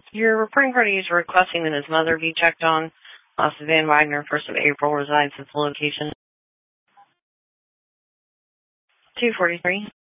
Your reporting party is requesting that his mother be checked on. Van Wagner, 1st of April, resides at the location 243.